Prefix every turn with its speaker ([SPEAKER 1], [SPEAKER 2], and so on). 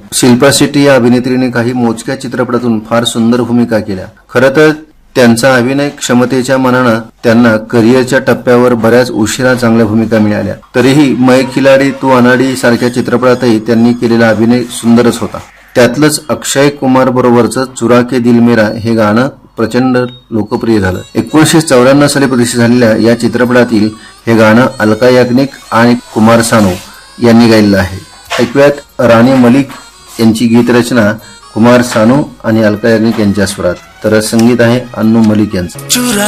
[SPEAKER 1] शिल्पा शेट्टी या अभिनेत्रीने काही मोजक्या चित्रपटातून फार सुंदर भूमिका केल्या। खरं तर त्यांचा अभिनय क्षमतेच्या मानाने त्यांना करिअरच्या टप्प्यावर बऱ्याच उशिरा चांगल्या भूमिका मिळाल्या। तरीही मैं खिलाडी तू अनाडी सारख्या चित्रपटातही त्यांनी केलेला अभिनय सुंदरच होता। त्यातलंच अक्षय कुमार बरोबरचं चुरा के दिल मेरा हे गाणं प्रचंड लोकप्रिय झालं। 1994 साली प्रदर्शित झालेल्या या चित्रपटातील हे गाणं अलका याग्निक आणि कुमार सानू यांनी गायलेलं आहे। ऐकूयात राणी मलिक यांची गीतरचना कुमार सानू आणि अलका याग्निक यांच्या स्वरात, तर संगीत आहे अन्नू मलिक यांचं।
[SPEAKER 2] चुरा